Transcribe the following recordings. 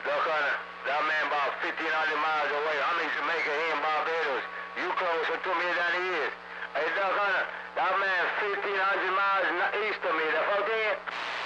Look, that man about 1,500 miles away. I'm in Jamaica, he in Barbados. You closer to me than he is. Hey, look, that man 1,500 miles east of me. The fuck is?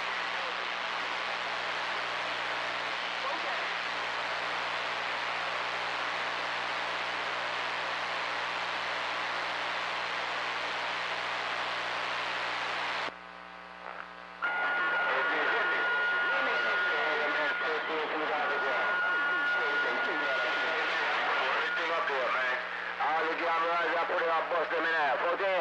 I put it on, bust them in half, okay?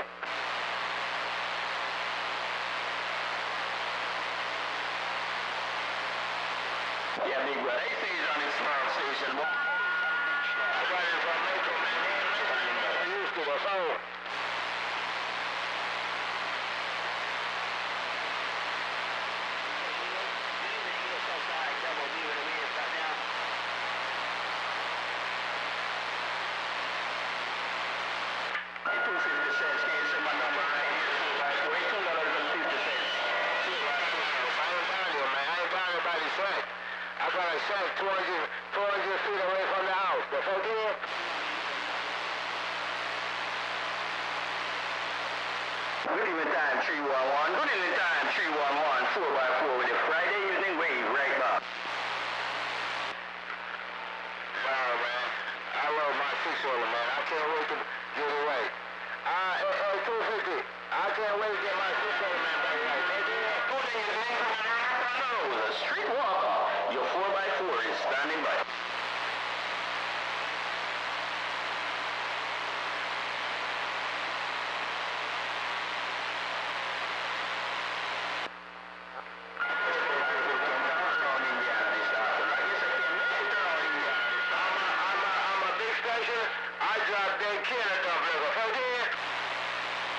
Yeah, big bro. They say he's on his small station. I got it from Metro, man. I used to, but so. I got a shack 200 feet away from the house. The fuck is? Good evening time 311. Good evening time 311. 4x4 with a Friday evening wave right back. Wow, man. I love my six-wheeler, man. I can't wait to get away. 250. I can't wait to get my six-wheeler, man, back right. The street walker. Your 4x4 is standing by. I'm a big station. I drop dead kid.